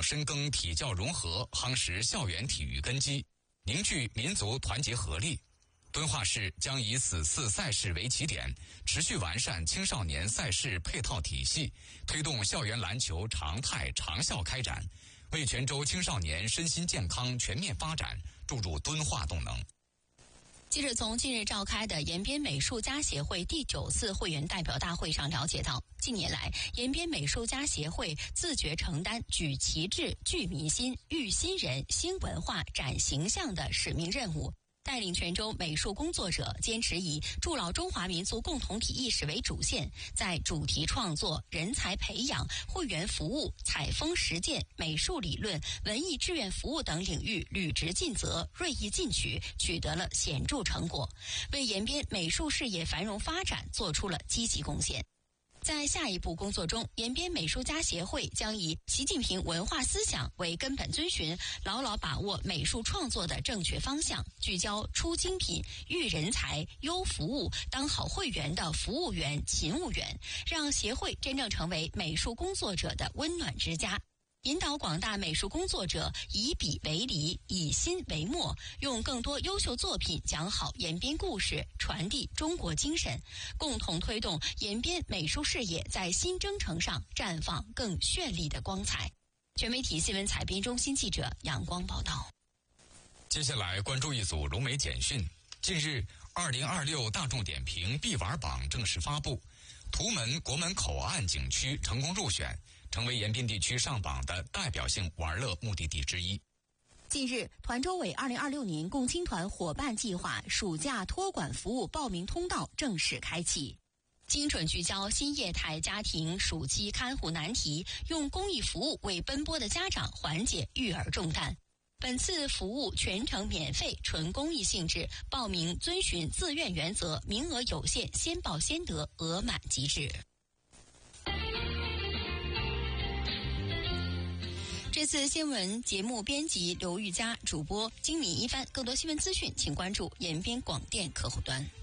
深耕体教融合，夯实校园体育根基，凝聚民族团结合力。敦化市将以此次赛事为起点，持续完善青少年赛事配套体系，推动校园篮球常态长效开展，为泉州青少年身心健康全面发展注入敦化动能。 记者从近日召开的延边美术家协会第9次会员代表大会上了解到，近年来延边美术家协会自觉承担举旗帜、聚民心、育新人、兴文化、展形象的使命任务，带领泉州美术工作者坚持以筑牢中华民族共同体意识为主线，在主题创作、人才培养、会员服务、采风实践、美术理论、文艺志愿服务等领域履职尽责、锐意进取，取得了显著成果，为延边美术事业繁荣发展做出了积极贡献。在下一步工作中，延边美术家协会将以习近平文化思想为根本遵循，牢牢把握美术创作的正确方向，聚焦出精品、育人才、优服务、当好会员的服务员、勤务员，让协会真正成为美术工作者的温暖之家。引导广大美术工作者以笔为梨，以心为墨，用更多优秀作品讲好延边故事，传递中国精神，共同推动延边美术事业在新征程上绽放更绚丽的光彩。全媒体新闻采编中心记者阳光报道。 接下来关注一组龙媒简讯。近日，2026大众点评必玩榜正式发布，图门国门口岸景区成功入选，成为延边地区上榜的代表性玩乐目的地之一。 近日，团州委2026年共青团伙伴计划暑假托管服务报名通道正式开启，精准聚焦新业态家庭暑期看护难题，用公益服务为奔波的家长缓解育儿重担。本次服务全程免费，纯公益性质，报名遵循自愿原则，名额有限，先报先得，额满即止。这次新闻节目编辑刘玉佳，主播金敏一帆。更多新闻资讯，请关注延边广电客户端。